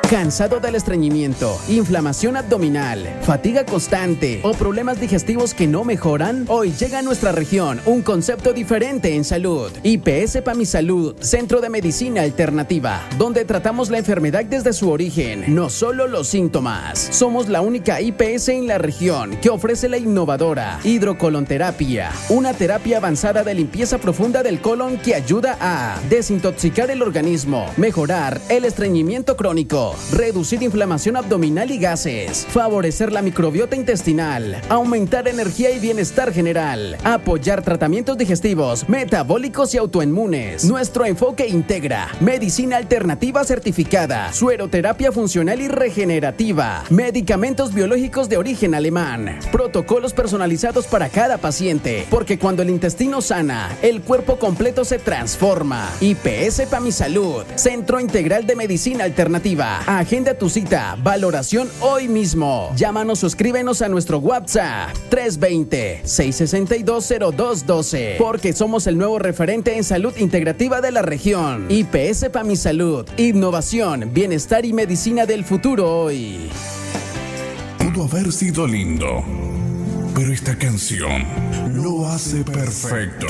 ¿Cansado del estreñimiento, inflamación abdominal, fatiga constante o problemas digestivos que no mejoran? Hoy llega a nuestra región un concepto diferente en salud. IPS Pamisalud, Centro de Medicina Alternativa, donde tratamos la enfermedad desde su origen, no solo los síntomas. Somos la única IPS en la región que ofrece la innovadora hidrocolonterapia, una terapia avanzada de limpieza profunda del colon que ayuda a desintoxicar el organismo, mejorar el estreñimiento crónico, reducir inflamación abdominal y gases, favorecer la microbiota intestinal, aumentar energía y bienestar general, apoyar tratamientos digestivos, metabólicos y autoinmunes. Nuestro enfoque integra medicina alternativa certificada, sueroterapia funcional y regenerativa, medicamentos biológicos de origen alemán, protocolos personalizados para cada paciente, porque cuando el intestino sana, el cuerpo completo se transforma. IPS Pamisalud, Centro Integral de Medicina Alternativa. Agenda tu cita, valoración hoy mismo. Llámanos o escríbenos a nuestro WhatsApp 320-662-0212, porque somos el nuevo referente en salud integrativa de la región. IPS Pamisalud, innovación, bienestar y medicina del futuro hoy. Pudo haber sido lindo, pero esta canción lo hace perfecto.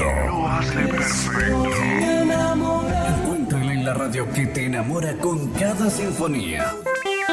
Encuéntrala en la radio que te enamora con cada sinfonía.